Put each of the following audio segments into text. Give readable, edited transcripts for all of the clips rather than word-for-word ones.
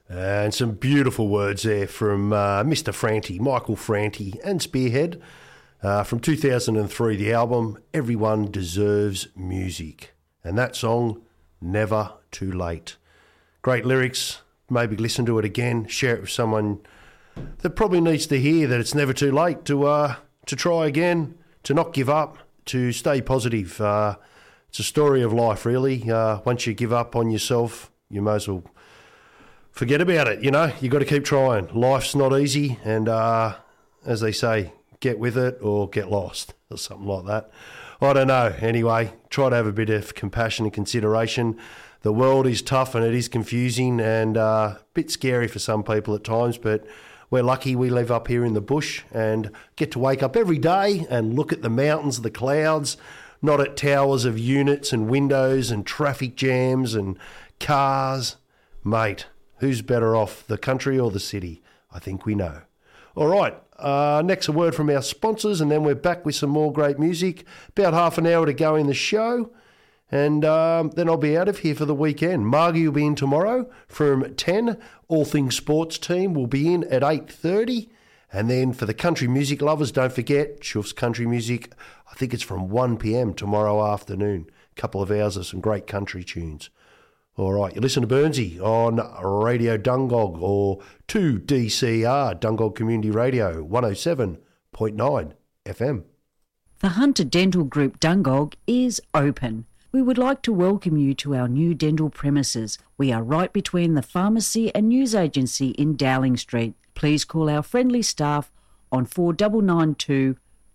And some beautiful words there from Mr. Franti, Michael Franti and Spearhead from 2003, the album Everyone Deserves Music. And that song, Never Too Late. Great lyrics. Maybe listen to it again, share it with someone that probably needs to hear that it's never too late to try again, to not give up, to stay positive. It's a story of life, really. Once you give up on yourself, you may as well forget about it, you know. You've got to keep trying. Life's not easy, and as they say, get with it or get lost, or something like that. I don't know. Anyway, try to have a bit of compassion and consideration. The world is tough and it is confusing and a bit scary for some people at times, but we're lucky we live up here in the bush and get to wake up every day and look at the mountains, the clouds, not at towers of units and windows and traffic jams and cars. Mate, who's better off, the country or the city? I think we know. All right, next a word from our sponsors, and then we're back with some more great music. About half an hour to go in the show, and then I'll be out of here for the weekend. Margie will be in tomorrow from 10. All Things Sports team will be in at 8:30. And then for the country music lovers, don't forget, Chuff's Country Music, I think it's from 1 p.m. tomorrow afternoon. A couple of hours of some great country tunes. All right, you listen to Burnsy on Radio Dungog or 2DCR, Dungog Community Radio, 107.9 FM. The Hunter Dental Group Dungog is open. We would like to welcome you to our new dental premises. We are right between the pharmacy and news agency in Dowling Street. Please call our friendly staff on 4992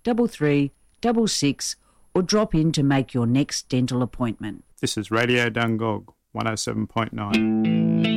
3366 or drop in to make your next dental appointment. This is Radio Dungog, 107.9.